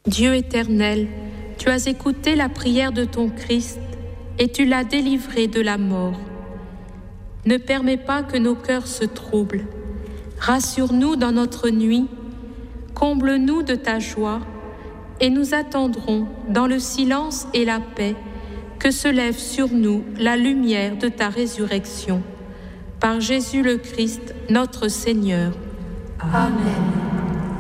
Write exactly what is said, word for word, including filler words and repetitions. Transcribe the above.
Dieu éternel, tu as écouté la prière de ton Christ et tu l'as délivré de la mort. Ne permets pas que nos cœurs se troublent. Rassure-nous dans notre nuit, comble-nous de ta joie et nous attendrons dans le silence et la paix que se lève sur nous la lumière de ta résurrection. Par Jésus le Christ, notre Seigneur. Amen.